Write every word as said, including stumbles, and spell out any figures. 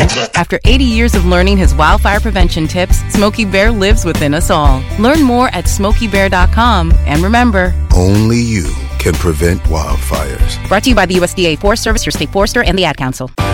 After eighty years of learning his wildfire prevention tips, Smokey Bear lives within us all. Learn more at smokey bear dot com. And remember, only you can prevent wildfires. Brought to you by the U S D A Forest Service, your state forester, and the Ad Council.